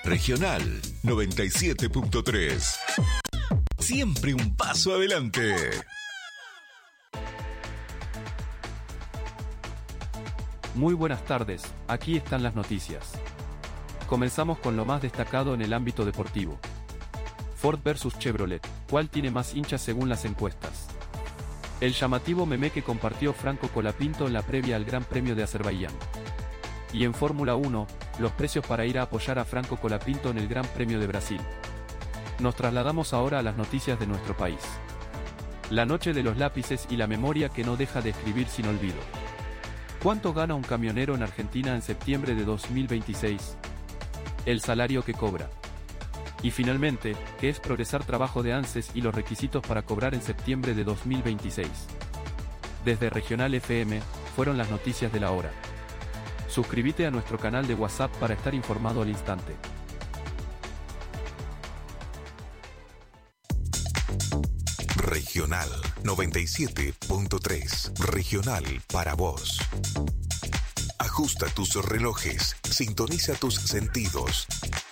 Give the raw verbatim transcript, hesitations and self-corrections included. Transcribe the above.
Regional noventa y siete punto tres. Siempre un paso adelante. Muy buenas tardes, aquí están las noticias. Comenzamos con lo más destacado en el ámbito deportivo. Ford versus Chevrolet, ¿cuál tiene más hinchas según las encuestas? El llamativo meme que compartió Franco Colapinto en la previa al Gran Premio de Azerbaiyán. Y en Fórmula uno, los precios para ir a apoyar a Franco Colapinto en el Gran Premio de Brasil. Nos trasladamos ahora a las noticias de nuestro país. La noche de los lápices y la memoria que no deja de escribir sin olvido. ¿Cuánto gana un camionero en Argentina en septiembre de dos mil veintiséis? El salario que cobra. Y finalmente, ¿qué es Progresar Trabajo de ANSES y los requisitos para cobrar en septiembre de dos mil veintiséis? Desde Regional F M, fueron las noticias de la hora. Suscríbete a nuestro canal de WhatsApp para estar informado al instante. Regional noventa y siete punto tres. Regional para vos. Ajusta tus relojes, sintoniza tus sentidos.